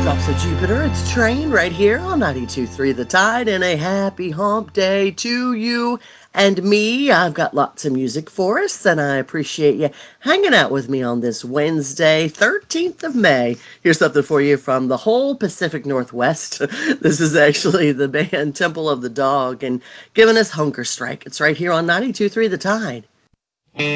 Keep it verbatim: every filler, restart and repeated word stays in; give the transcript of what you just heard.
Drops of Jupiter, it's Train right here on ninety-two point three The Tide, and a happy hump day to you and me. I've got lots of music for us, and I appreciate you hanging out with me on this Wednesday, thirteenth of May. Here's something for you from the whole Pacific Northwest. This is actually the band Temple of the Dog, and giving us Hunger Strike. It's right here on ninety-two point three The Tide.